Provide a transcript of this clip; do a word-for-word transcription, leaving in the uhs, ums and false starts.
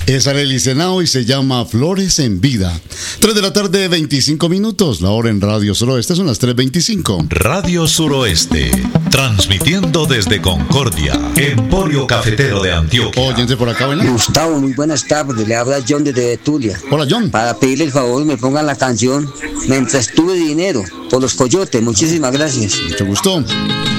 Es Arely Senao y se llama Flores en Vida. tres de la tarde, veinticinco minutos. La hora en Radio Suroeste son las tres veinticinco. Radio Suroeste, transmitiendo desde Concordia, Emporio Cafetero de Antioquia. Óyense por acá, ¿verdad? Gustavo, muy buenas tardes. Le habla John desde Betulia. Hola, John. Para pedirle el favor, me pongan la canción Mientras tuve dinero, por Los Coyotes. Muchísimas gracias. Mucho gusto.